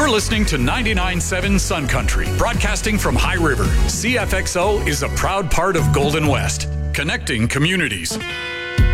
You're listening to 99.7 Sun Country, broadcasting from High River. CFXO is a proud part of Golden West, connecting communities.